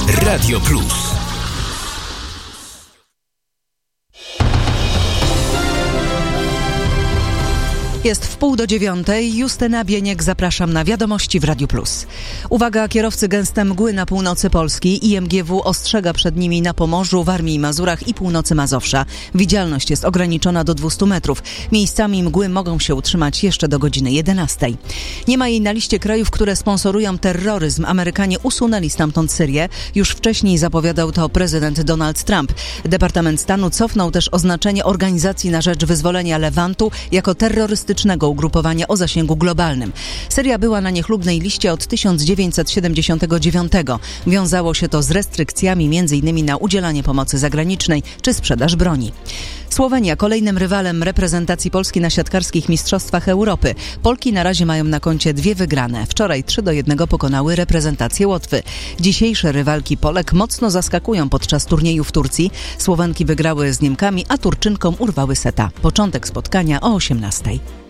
Radio Plus. Jest 8:30. Justyna Bieniek, zapraszam na wiadomości w Radiu Plus. Uwaga, kierowcy, gęste mgły na północy Polski. IMGW ostrzega przed nimi na Pomorzu, Warmii i Mazurach i północy Mazowsza. Widzialność jest ograniczona do 200 metrów. Miejscami mgły mogą się utrzymać jeszcze do godziny 11. Nie ma jej na liście krajów, które sponsorują terroryzm. Amerykanie usunęli stamtąd Syrię. Już wcześniej zapowiadał to prezydent Donald Trump. Departament Stanu cofnął też oznaczenie Organizacji na rzecz Wyzwolenia Lewantu jako terrorystycznego ugrupowania o zasięgu globalnym. Syria była na niechlubnej liście od 1979. Wiązało się to z restrykcjami m.in. na udzielanie pomocy zagranicznej czy sprzedaż broni. Słowenia kolejnym rywalem reprezentacji Polski na siatkarskich mistrzostwach Europy. Polki na razie mają na koncie 2 wygrane. Wczoraj 3-1 pokonały reprezentację Łotwy. Dzisiejsze rywalki Polek mocno zaskakują podczas turnieju w Turcji. Słowenki wygrały z Niemkami, a Turczynkom urwały seta. Początek spotkania o 18:00.